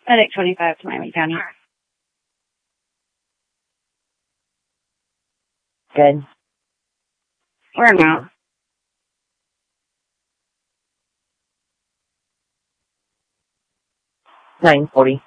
FedEx 25 to Miami County. Good. Where now? $9.40.